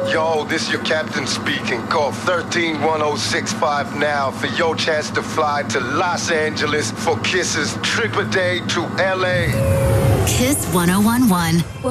Yo, this your captain speaking. Call 131065 now for your chance to fly to Los Angeles for Kiss's trip a day to LA. Kiss 1011.